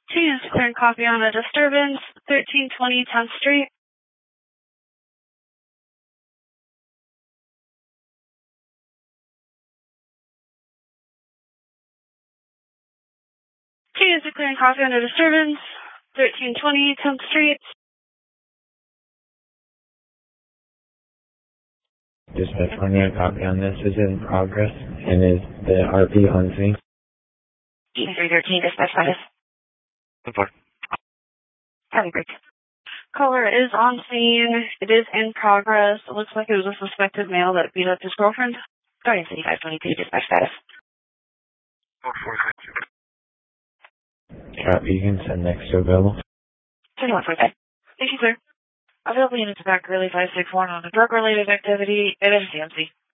2 units to clear and copy on a disturbance, 1320 10th Street. 2 units to clear and copy on a disturbance, 1320 10th Street. Dispatch 1 unit copy on this is in progress and is the RP on scene. 313 dispatch status. Report. Having break. Caller is on scene. It is in progress. It looks like it was a suspected male that beat up his girlfriend. Guardian City 522 dispatch status. 445. Copy, you can send next to available. 2145. Thank you, sir. Available units back early 561 on a drug-related activity at NCMC.